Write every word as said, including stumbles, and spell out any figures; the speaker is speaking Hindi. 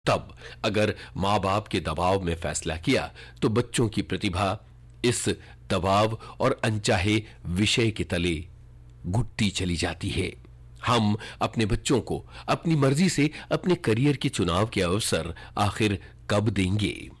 तब अगर माँ बाप के दबाव में फैसला किया तो बच्चों की प्रतिभा इस दबाव और अनचाहे विषय के तले घुटती चली जाती है। हम अपने बच्चों को अपनी मर्जी से अपने करियर के चुनाव के अवसर आखिर कब देंगे?